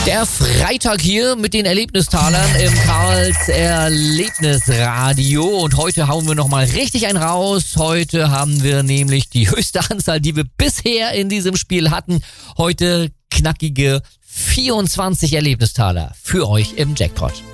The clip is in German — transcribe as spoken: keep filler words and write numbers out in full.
Der Freitag hier mit den Erlebnistalern im Karls Erlebnisradio. Und heute hauen wir nochmal richtig einen raus. Heute haben wir nämlich die höchste Anzahl, die wir bisher in diesem Spiel hatten. Heute knackige vierundzwanzig Erlebnistaler für euch im Jackpot.